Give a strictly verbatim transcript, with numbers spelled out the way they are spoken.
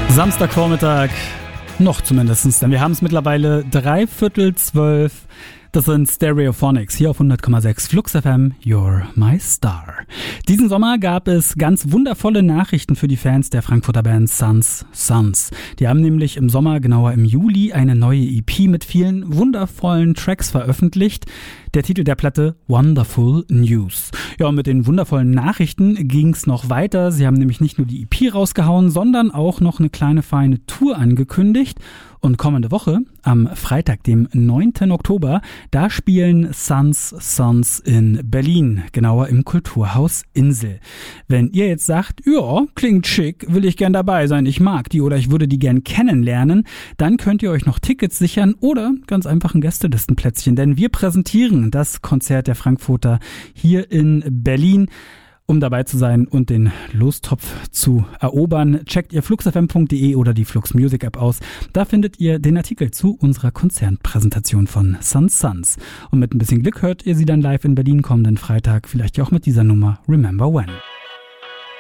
Samstagvormittag, noch zumindest, denn wir haben es mittlerweile dreiviertel zwölf. Das sind Stereophonics hier auf hundert Komma sechs Flux F M, You're My Star. Diesen Sommer gab es ganz wundervolle Nachrichten für die Fans der Frankfurter Band Sons Sons. Die haben nämlich im Sommer, genauer im Juli, eine neue E P mit vielen wundervollen Tracks veröffentlicht. Der Titel der Platte Wonderful News. Ja, und mit den wundervollen Nachrichten ging es noch weiter. Sie haben nämlich nicht nur die E P rausgehauen, sondern auch noch eine kleine feine Tour angekündigt. Und kommende Woche, am Freitag, dem neunten Oktober, da spielen Sons Sons in Berlin, genauer im Kulturhaus Insel. Wenn ihr jetzt sagt, ja, klingt schick, will ich gern dabei sein, ich mag die oder ich würde die gern kennenlernen, dann könnt ihr euch noch Tickets sichern oder ganz einfach ein Gästelistenplätzchen, denn wir präsentieren das Konzert der Frankfurter hier in Berlin. Um dabei zu sein und den Lostopf zu erobern, checkt ihr fluxfm punkt de oder die Flux Music App aus. Da findet ihr den Artikel zu unserer Konzertpräsentation von Sons Sons. Und mit ein bisschen Glück hört ihr sie dann live in Berlin kommenden Freitag, vielleicht ja auch mit dieser Nummer Remember When.